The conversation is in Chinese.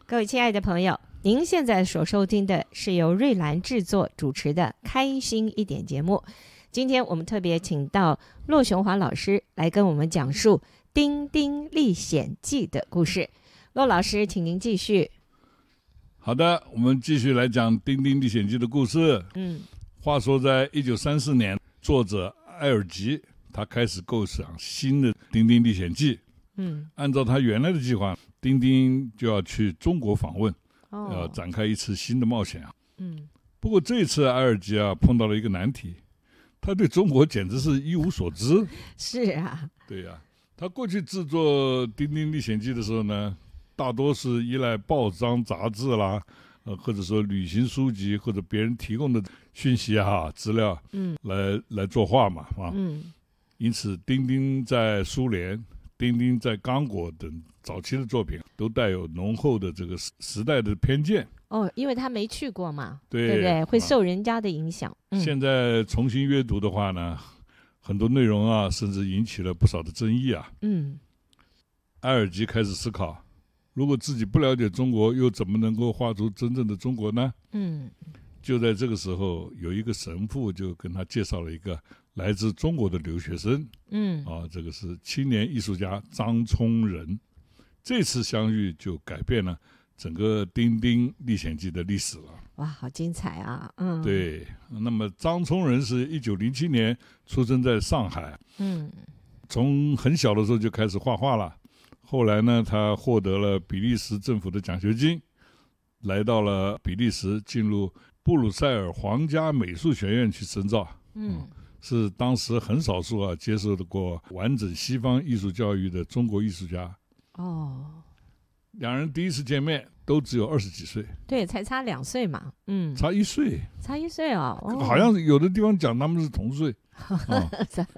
各位亲爱的朋友，您现在所收听的是由瑞兰制作主持的开心一点节目。今天我们特别请到骆雄华老师来跟我们讲述《丁丁历险记》的故事。骆老师，请您继续。 好的，我们继续来讲《丁丁历险记》的故事。话说在1934年，作者埃尔吉他开始构想新的《丁丁历险记》。按照他原来的计划，丁丁就要去中国访问，要展开一次新的冒险啊。不过这一次埃尔吉碰到了一个难题，他对中国简直是一无所知。 是啊， 对呀，他过去制作《丁丁历险记》的时候呢，大多是依赖报章杂志啦，或者说旅行书籍或者别人提供的讯息资料，来作画嘛因此丁丁在苏联、丁丁在刚果等早期的作品都带有浓厚的这个时代的偏见。 因为他没去过嘛， 对不对？会受人家的影响。 现在重新阅读的话呢，很多内容甚至引起了不少的争议埃尔吉开始思考，如果自己不了解中国，又怎么能够画出真正的中国呢？就在这个时候，有一个神父就跟他介绍了一个来自中国的留学生，这个是青年艺术家张聪仁。这次相遇就改变了整个《丁丁历险记》的历史了。 哇，好精彩啊！ 对。那么张聪仁是1907年出生在上海，从很小的时候就开始画画了。后来呢，他获得了比利时政府的奖学金，来到了比利时，进入布鲁塞尔皇家美术学院去深造。是当时很少数接受过完整西方艺术教育的中国艺术家。两人第一次见面都只有20几岁， 对，才差2岁嘛， 差1岁， 差1岁好像有的地方讲他们是同岁